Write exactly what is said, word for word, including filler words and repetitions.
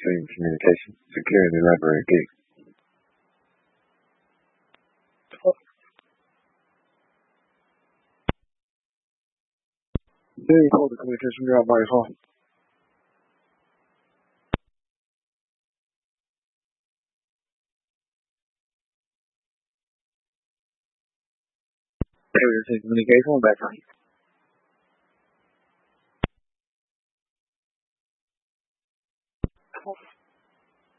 same communication. It's a clear and elaborate gig.这以后的 communication 要把以后 everything communication better.